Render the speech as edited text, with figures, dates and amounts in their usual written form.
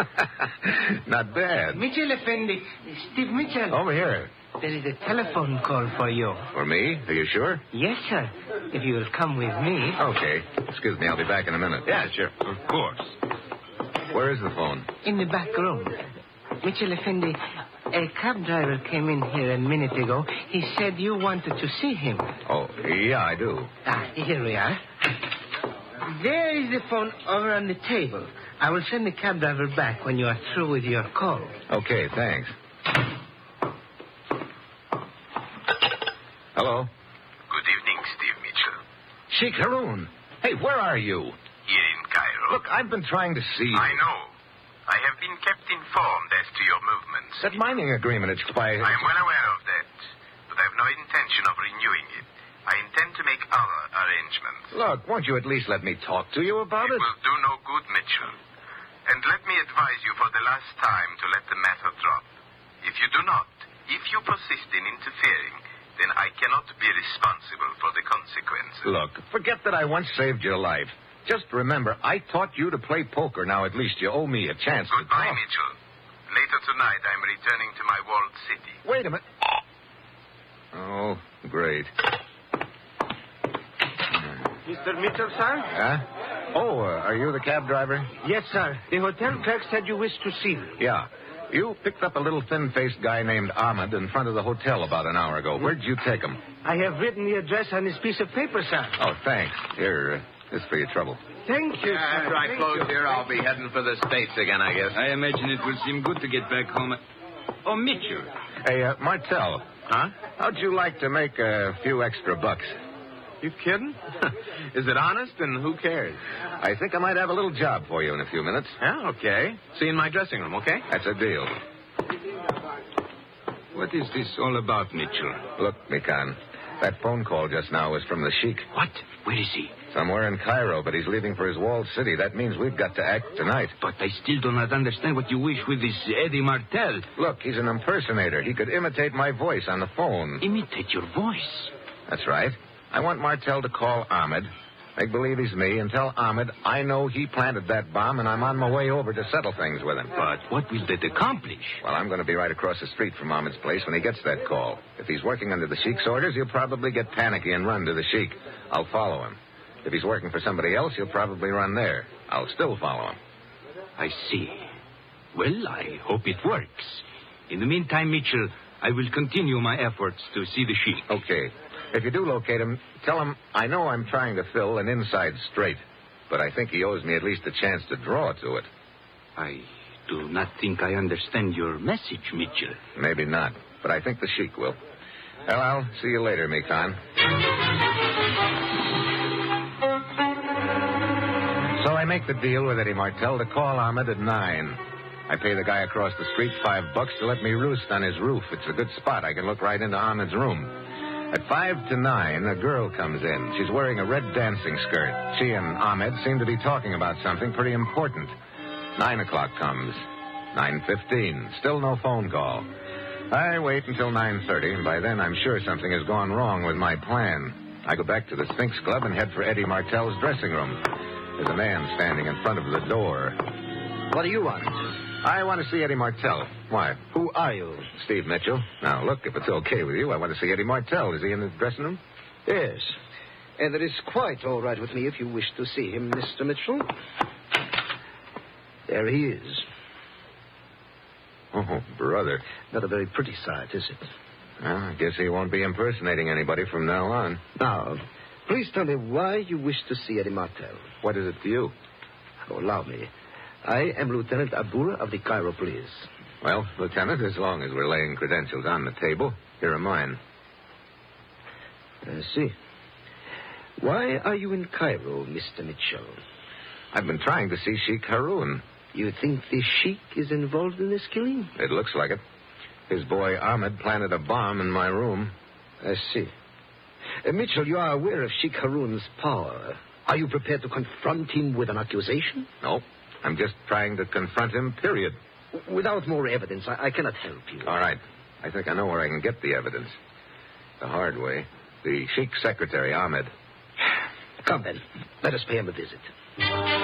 Not bad. Mitchell Effendi. Steve Mitchell. Over here. There is a telephone call for you. For me? Are you sure? Yes, sir. If you will come with me. Okay. Excuse me, I'll be back in a minute. Yeah, sure. Of course. Where is the phone? In the back room. Mitchell Effendi, a cab driver came in here a minute ago. He said you wanted to see him. Oh, yeah, I do. Here we are. There is the phone over on the table. I will send the cab driver back when you are through with your call. Okay, thanks. Hello? Good evening, Steve Mitchell. Sheikh Haroon. Hey, where are you? Here in Cairo. Look, I've been trying to see you. I know. I have been kept informed as to your movements. That mining agreement expired. I am well aware of that, but I have no intention of renewing it. I intend to make other arrangements. Look, won't you at least let me talk to you about it? It will do no good, Mitchell. And let me advise you for the last time to let the matter drop. If you do not, if you persist in interfering, then I cannot be responsible for the consequences. Look, forget that I once saved your life. Just remember, I taught you to play poker. Now at least you owe me a chance to Goodbye, talk. Mitchell. Later tonight, I'm returning to my walled city. Wait a minute. Oh, great. Mr. Mitchell, sir? Huh? Oh, are you the cab driver? Yes, sir. The hotel clerk said you wished to see me. Yeah. You picked up a little thin-faced guy named Ahmed in front of the hotel about an hour ago. Where'd you take him? I have written the address on this piece of paper, sir. Oh, thanks. Here, this is for your trouble. Thank you, sir. After I Thank close you. here, I'll be heading for the States again, I guess. I imagine it will seem good to get back home. Oh, Mitchell. Hey, Martel. Huh? How'd you like to make a few extra bucks? You kidding? Is it honest, and who cares? I think I might have a little job for you in a few minutes. Yeah, okay. See you in my dressing room, okay? That's a deal. What is this all about, Mitchell? Look, Mikan, that phone call just now was from the Sheik. What? Where is he? Somewhere in Cairo, but he's leaving for his walled city. That means we've got to act tonight. But I still do not understand what you wish with this Eddie Martel. Look, he's an impersonator. He could imitate my voice on the phone. Imitate your voice. That's right. I want Martel to call Ahmed, make believe he's me, and tell Ahmed I know he planted that bomb and I'm on my way over to settle things with him. But what will that accomplish? Well, I'm going to be right across the street from Ahmed's place when he gets that call. If he's working under the Sheik's orders, he'll probably get panicky and run to the Sheik. I'll follow him. If he's working for somebody else, he'll probably run there. I'll still follow him. I see. Well, I hope it works. In the meantime, Mitchell, I will continue my efforts to see the Sheik. Okay. If you do locate him, tell him I know I'm trying to fill an inside straight, but I think he owes me at least a chance to draw to it. I do not think I understand your message, Mitchell. Maybe not, but I think the Sheik will. Well, I'll see you later, Mikan. So I make the deal with Eddie Martel to call Ahmed at 9. I pay the guy across the street $5 to let me roost on his roof. It's a good spot. I can look right into Ahmed's room. At 5 to 9, a girl comes in. She's wearing a red dancing skirt. She and Ahmed seem to be talking about something pretty important. 9 o'clock comes. 9:15. Still no phone call. I wait until 9:30, and by then I'm sure something has gone wrong with my plan. I go back to the Sphinx Club and head for Eddie Martel's dressing room. There's a man standing in front of the door. What do you want? I want to see Eddie Martel. Why? Who are you? Steve Mitchell. Now, look, if it's okay with you, I want to see Eddie Martel. Is he in the dressing room? Yes. And it is quite all right with me if you wish to see him, Mr. Mitchell. There he is. Oh, brother. Not a very pretty sight, is it? Well, I guess he won't be impersonating anybody from now on. Now, please tell me why you wish to see Eddie Martel. What is it to you? Oh, allow me. I am Lieutenant Abur of the Cairo Police. Well, Lieutenant, as long as we're laying credentials on the table, here are mine. I see. Why are you in Cairo, Mr. Mitchell? I've been trying to see Sheikh Haroon. You think the Sheik is involved in this killing? It looks like it. His boy Ahmed planted a bomb in my room. I see. Mitchell, you are aware of Sheikh Haroon's power. Are you prepared to confront him with an accusation? No. I'm just trying to confront him, period. Without more evidence, I cannot help you. All right. I think I know where I can get the evidence. The hard way. The Sheik's secretary, Ahmed. Come then. Let us pay him a visit.